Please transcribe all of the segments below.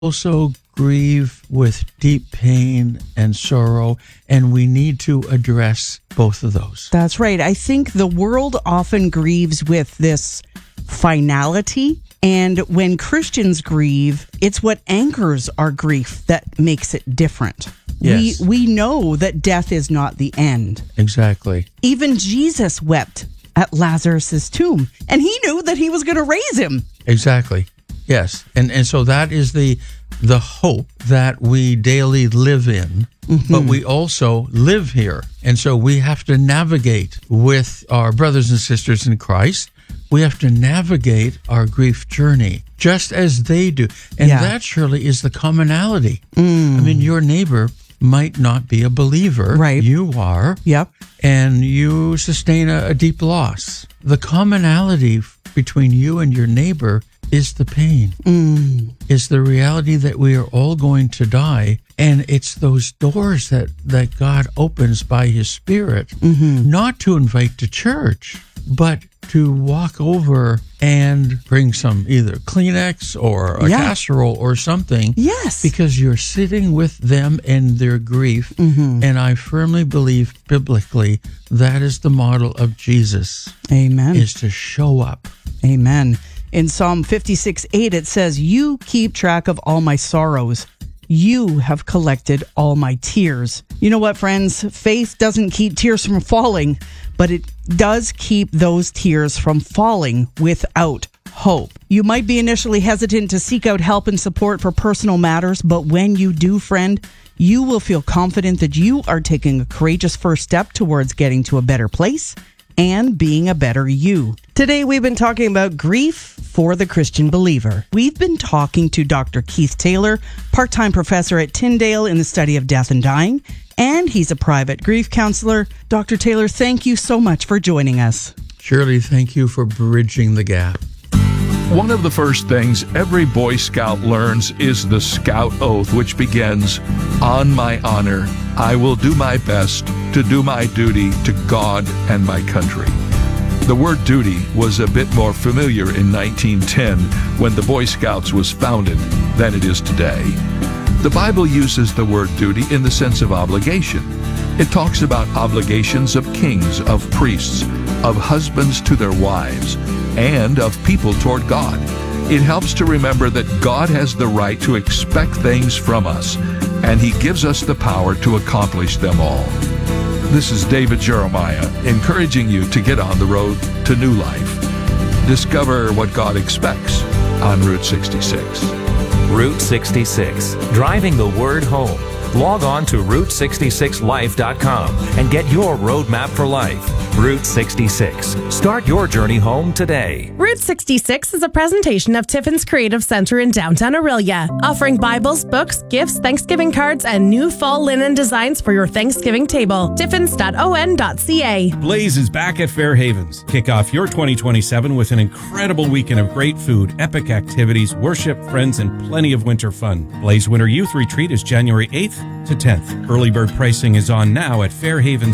also grieve with deep pain and sorrow, and we need to address both of those. That's right. I think the world often grieves with this finality, and when Christians grieve, it's what anchors our grief that makes it different. Yes. We know that death is not the end. Exactly. Even Jesus wept at Lazarus' tomb, and he knew that he was going to raise him. Exactly. Yes. And so that is the hope that we daily live in, but we also live here. And so we have to navigate with our brothers and sisters in Christ. We have to navigate our grief journey just as they do. And that surely is the commonality. I mean, your neighbor might not be a believer. Right. You are. Yep. And you sustain a deep loss. The commonality between you and your neighbor is the pain, is the reality that we are all going to die. And it's those doors that God opens by his Spirit, not to invite to church, but to walk over and bring some either Kleenex or a casserole or something. Yes. Because you're sitting with them in their grief. And I firmly believe biblically that is the model of Jesus. Amen. Is to show up. Amen. In Psalm 56:8, it says, "You keep track of all my sorrows. You have collected all my tears." You know what, friends? Faith doesn't keep tears from falling, but it does keep those tears from falling without hope. You might be initially hesitant to seek out help and support for personal matters, but when you do, friend, you will feel confident that you are taking a courageous first step towards getting to a better place and being a better you. Today, we've been talking about grief for the Christian believer. We've been talking to Dr. Keith Taylor, part-time professor at Tyndale in the study of death and dying, and he's a private grief counselor. Dr. Taylor, thank you so much for joining us. Shirley, thank you for bridging the gap. One of the first things every Boy Scout learns is the Scout Oath, which begins, "On my honor, I will do my best to do my duty to God and my country." The word duty was a bit more familiar in 1910 when the Boy Scouts was founded than it is today. The Bible uses the word duty in the sense of obligation. It talks about obligations of kings, of priests, of husbands to their wives, and of people toward God. It helps to remember that God has the right to expect things from us, and he gives us the power to accomplish them all. This is David Jeremiah, encouraging you to get on the road to new life. Discover what God expects on Route 66. Route 66, driving the word home. Log on to Route66Life.com and get your roadmap for life. Route 66. Start your journey home today. Route 66 is a presentation of Tiffin's Creative Center in downtown Orillia, offering Bibles, books, gifts, Thanksgiving cards, and new fall linen designs for your Thanksgiving table. Tiffins.on.ca. Blaze is back at Fairhavens. Kick off your 2027 with an incredible weekend of great food, epic activities, worship, friends, and plenty of winter fun. Blaze Winter Youth Retreat is January 8th to 10th. Early bird pricing is on now at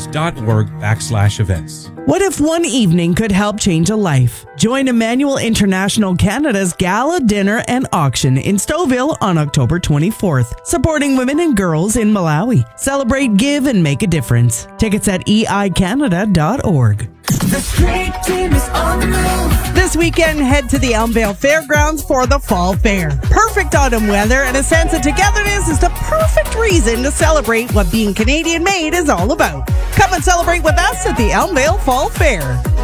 fairhavens.org/events. What if one evening could help change a life? Join Emmanuel International Canada's Gala Dinner and Auction in Stouffville on October 24th, supporting women and girls in Malawi. Celebrate, give, and make a difference. Tickets at eicanada.org. The great team is on the move. This weekend, head to the Elmvale Fairgrounds for the Fall Fair. Perfect autumn weather and a sense of togetherness is the perfect reason to celebrate what being Canadian-made is all about. Come and celebrate with us at the Elmvale Fall Fair.